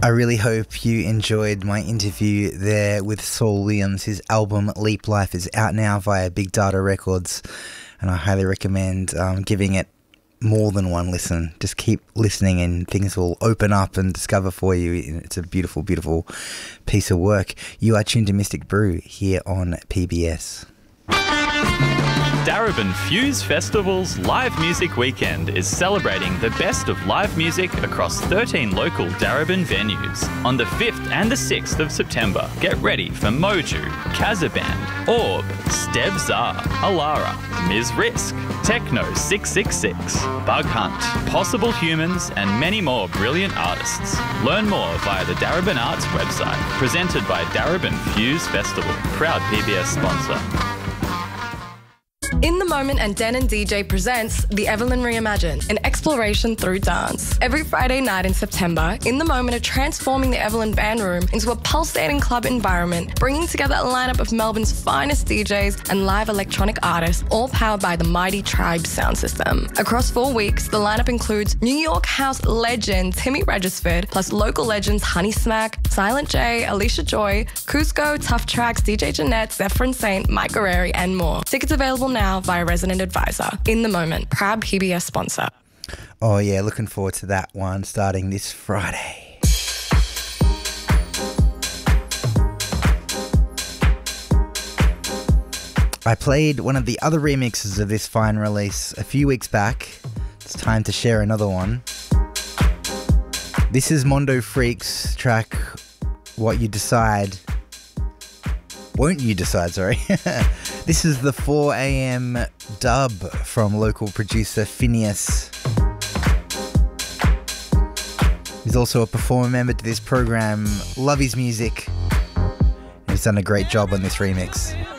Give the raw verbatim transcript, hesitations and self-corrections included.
I really hope you enjoyed my interview there with Saul Williams. His album Leap Life is out now via Big Data Records, and I highly recommend um, giving it more than one listen. Just keep listening and things will open up and discover for you. It's a beautiful, beautiful piece of work. You are tuned to Mystic Brew here on P B S. Darebin Fuse Festival's Live Music Weekend is celebrating the best of live music across thirteen local Darebin venues. On the fifth and the sixth of September, get ready for Moju, Kazaband, Orb, Steb Zar, Alara, Miz Risk, Techno six six six, Bug Hunt, Possible Humans, and many more brilliant artists. Learn more via the Darebin Arts website, presented by Darebin Fuse Festival, proud P B S sponsor. In the Moment and Den and D J presents The Evelyn Reimagined, an exploration through dance. Every Friday night in September, In the Moment are transforming the Evelyn Band Room into a pulsating club environment, bringing together a lineup of Melbourne's finest D Js and live electronic artists, all powered by the mighty Tribe sound system. Across four weeks, the lineup includes New York house legend Timmy Regisford, plus local legends Honey Smack, Silent J, Alicia Joy, Cusco, Tough Tracks, D J Jeanette, Zephyrin Saint, Mike Guerreri, and more. Tickets available now via Resident Advisor. In the Moment, proud P B S sponsor. Oh yeah, looking forward to that one starting this Friday. I played one of the other remixes of this fine release a few weeks back. It's time to share another one. This is Mondo Freak's track, What You Decide. Won't You Decide, sorry. This is the four a.m. dub from local producer Phineas. He's also a performer member to this program. Love his music. He's done a great job on this remix.